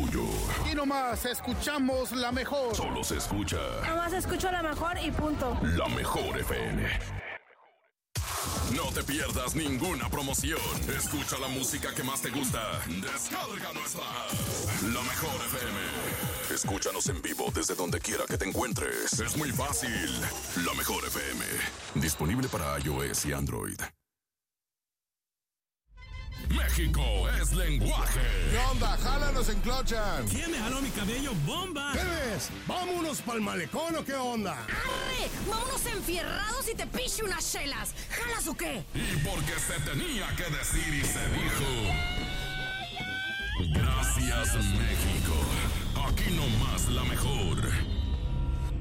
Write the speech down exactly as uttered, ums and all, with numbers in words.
tuyo. Y nomás escuchamos la mejor. Solo se escucha. Nomás escucho la mejor y punto. La Mejor F M. No te pierdas ninguna promoción. Escucha la música que más te gusta. Descarga nuestra app, La Mejor F M. Escúchanos en vivo desde donde quiera que te encuentres. Es muy fácil. La Mejor F M. Disponible para iOS y Android. México es lenguaje. ¿Qué onda? Jálanos en Clochan. ¿Quién me jaló mi cabello? ¡Bomba! ¿Qué ves? ¿Vámonos pa'l malecón o qué onda? ¡Arre! ¡Vámonos enfierrados y te piche unas chelas! ¿Jalas o qué? Y porque se tenía que decir y se dijo. Gracias, México. Aquí nomás la mejor.